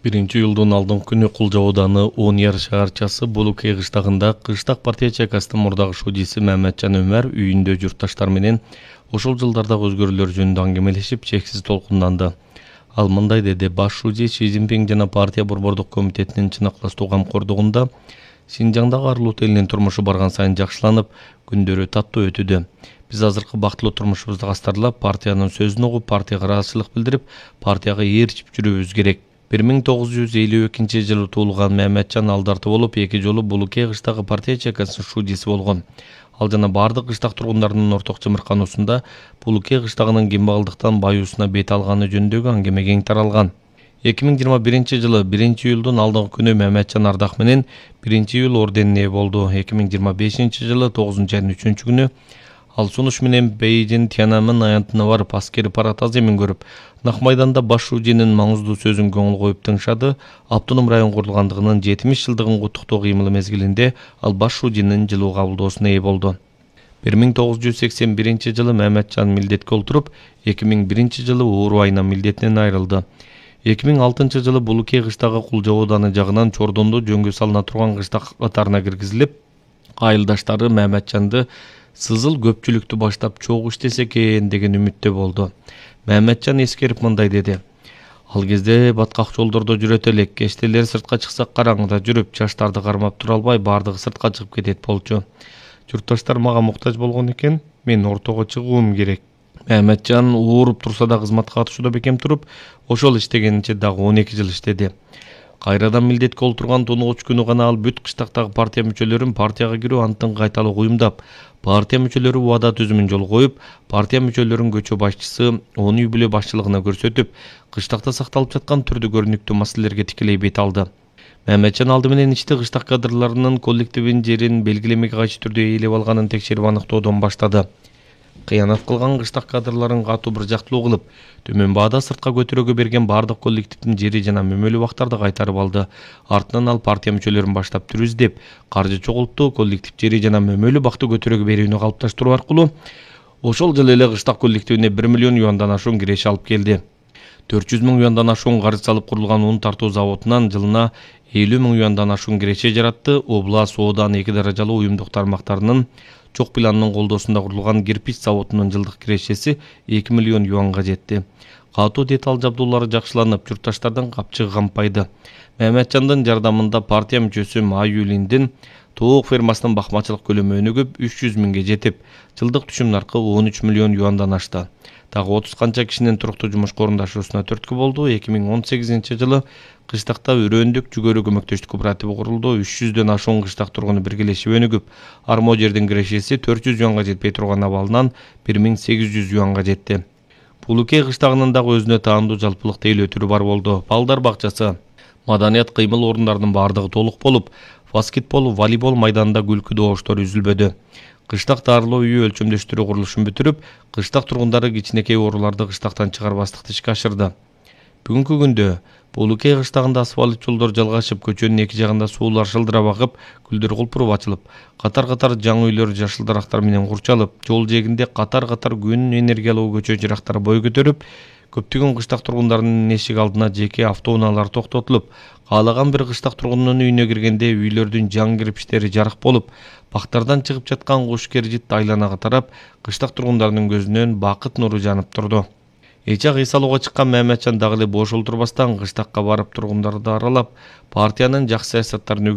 1-июлдун алдыңкы күнү Кулжа ауданы Ооньяр шаарчасы Булукей кыштагында Кыштак партия чайкасынын мурдагы шудиси Маматжан Өмөр үйүндө журтташтар менен ошол жылдардагы өзгөрүүлөр жөнүндө аңгемелешип чексиз толкунданды. Ал мындай деди: баш шуди Си Цзиньпин жана партия борбордук комитетинин чыныктастуу камкордугунда Синжаңдагы арлуу элинин турмушу барган сайын жакшыланып, күндөрү таттуу өтүүдө. Биз азыркы бактылуу турмушубузду астарлап, партиянын сөзүн угуп, партияга ыраазычылык билдирип, партияга ээрчип жүрүүбүз керек. 1952-жылы туулган Маматжан алдарты болуп, 2 жолу Булукей кыштагы партия чайкасынын шудиси болгон. Ал жана бардык кыштак тургундарынын орток чымыркануусунда Булукей кыштагынын кембагалдыктан баюусуна бет алганы жөнүндөгү аңгеме кең таралган. 2021-жылы 1-июлдун алдыңкы күнү Маматжан ардак менен 1-июл орденине ээ болду. 2025-жылы 9 айдын 3-күнү ал сунуш менен Бейжин Тяньаньмэнь аянтына барып, аскери парад аземин көрүп, Нак майданда баш шудинин маңыздуу сөзүн көңүл коюп тыңшады. Автоном район курулгандыгынын 70 жылдыгын куттуктоо кыймылы мезгилинде ал баш шудинин жылуу кабылдоосуна ээ болду. 1981-жылы Маматжан милдетке олтуруп, 2001-жылы оору айынан милдетинен айрылды. 2006-жылы Булукей кыштагы Кулжа ауданы жагынан Чордондо жөнгө салына турган кыштак катарына киргизилип, айылдаштары Маматжанды сызыл көпчүлүктү баштап чогуу иштесе экен деген үмүттө болду. Маматжан эскерип мындай деди: ал кезде баткак жолдордо жүрөт элек, кечтелер сыртка чыксак караңгыда жүрүп, жаштарды кармап тура албай бардыгы сыртка чыгып кетет болчу. Журтташтар мага муктаж болгон экен, мен ортого чыгуум керек. Маматжан ооруп турса да кызматка катышууда бекем туруп, ошол иштегенинче дагы 12 жыл иштеди. Кайрадан милдетке олтурган 9 күнү гана ал бүт кыштактагы партия мүчөлөрүн партияга кирүү антын кайталуу уюмдап, партия мүчөлөрү убада түзүмүн жолго коюп, партия мүчөлөрүн көчө башчысы он үй бүлө башчылыгына көрсөтүп, кыштакта сакталып жаткан түрдүү көрүнүктүү маселелерге тикелей бет алды. Маматжан алды менен ичти кыштак кадрларынын коллективин жерин белгилемеге кайшы түрдө ээлеп алганын текшерип аныктоодон баштады. Кыянат кылган кыштак кадрларын катуу бир жактылуу кылып, төмөн баада сыртка көтөрөгө берген бардык коллективдин жери жана мөмөлүү бактарды кайтарып алды. Артынан ал партия мүчөлөрүн баштап түр издеп, каржы чогултту, коллектив жери жана мөмөлүү бакты көтөрөгө берүүнү калыпташтыруу аркылуу ошол жылы эле кыштак коллективине 1 миллион юандан ашуун киреше алып келди. 400 000 юандан ашуун каржы салып курулган ун тартуу заводунан жылына 50 000 юандан ашуун киреше жаратты. Облас сооданын 2 даражалуу уюмдук тармактарынын чок планынын колдоосунда курулган кирпич заводунун жылдык кирешеси 2 миллион юанга жетти. Катуу деталь жабдуулары жакшыланып, журтташтардын капчыгы кампайды. Маматжандын жардамында партия мүчөсү Майюлиндин тоок фермасынын бакмачылык көлөмү өнүгүп 300 000ге жетип, жылдык түшүм наркы 13 миллион юандан ашты. Дагы 30 канча кишинин туруктуу жумушка орундашуусуна түрткү болду. 2018-жылы кыштакта Өрөөндүк жүгөрү көмөктөштүк кооперативи курулду. 300дөн ашуун кыштак тургуну биргелешип өнүгүп, армо жердин кирешеси 400 юанга жетпей турган абалынан 1800 юанга жетти. Булукей кыштагынын дагы өзүнө таандуу жалпылык тейлөө түрү бар болду. Балдар бакчасы, маданият кыймыл орундарынын бардыгы толук болуп, баскетбол, волейбол майданында күлкү добуштор үзүлбөдү. Кыштак дарылоо үйү өлчөмдөштүрүү курулушун бүтүрүп, кыштак тургундары кичинекей ооруларды кыштактан чыгарбастыкты ишке ашырды. Бүгүнкү күндө Булукей кыштагында асфальт жолдор жалгашып, көчөнүн эки жагында суулар шылдырап агып, гүлдөр кулпуруп ачылып, катар-катар жаңы үйлөр жашыл дарактар менен курчалып, жол жээгинде катар-катар күн энергиялуу көчө жырактары бой көтөрүп, көптөгөн кыштак тургундарынын эшик алдына жеке автоунаалар токтотулуп, каалаган бир кыштак тургундун үйүнө киргенде үйлөрдүн жаңы кирпичтери жарык болуп, бактардан чыгып жаткан куш кержит айланага тарап, кыштак тургундарынын көзүнөн бакыт нуру жанып турду. Эчак үй салууга чыккан Маматжан дагы эле бош олтурбастан кыштакка барып тургундарды аралап, партиянын жакшы саясаттарын